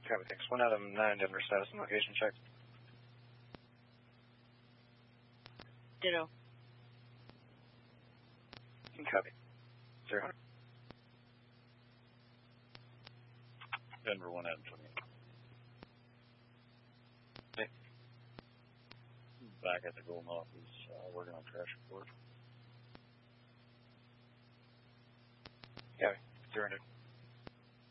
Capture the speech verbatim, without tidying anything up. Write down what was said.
Copy, thanks. One out of nine, Denver status and location check. Ditto. Copy. Zero hundred. Denver one out of twenty. Okay. Back at the Golden office, uh, working on crash report. Copy. Zero hundred.